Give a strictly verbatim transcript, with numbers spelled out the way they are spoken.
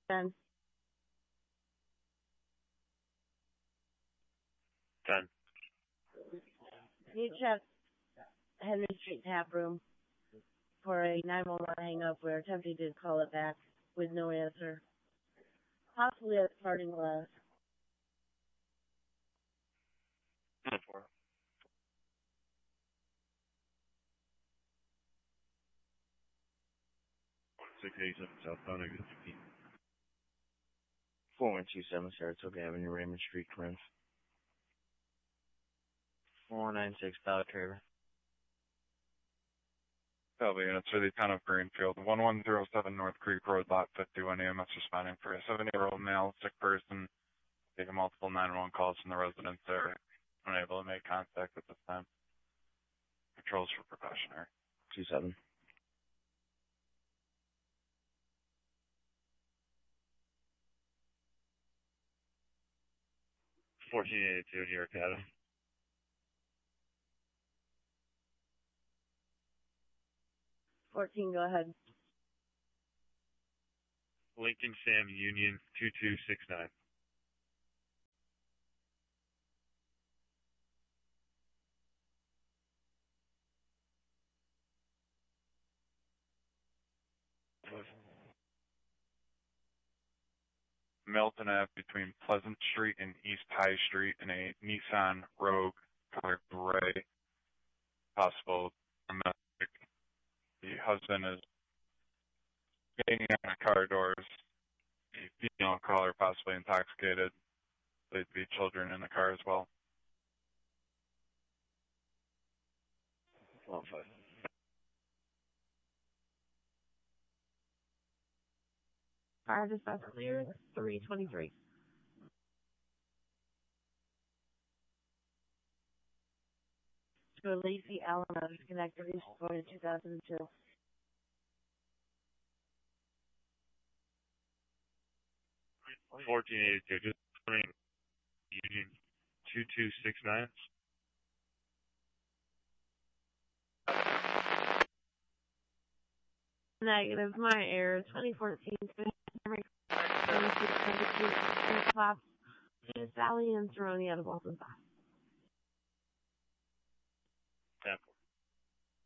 ten. ten. You check Henry Street tap room for a nine one one hang up. We're attempting to call it back with no answer. Possibly at the parting glass. four. six eighty-seven southbound, exit fifteen. four one two seven Saratoga Avenue, Raymond Street, Corinth. four nine six Dollar Traver. Delta units for the town of Greenfield. one one zero seven North Creek Road, Lot fifty-one, E M S responding for a seventy-year-old male sick person. Taking multiple nine one one calls from the residents there. Unable to make contact at this time. Controls for precautionary. two seven. fourteen eighty-two, New York Adam. fourteen, go ahead. Lincoln Sam Union two two six nine. Milton Ave between Pleasant Street and East High Street in a Nissan Rogue colored gray. Possible domestic. The husband is banging on the car doors. A female caller possibly intoxicated. There'd be children in the car as well. one five. Fire dispatch clear, three twenty-three. To Lacey Allen, connected going to two thousand two. fourteen eighty-two, just Union two two six nine. Negative, my error, twenty fourteen, Claps, Sally and Cerrone out of Walton. ten four.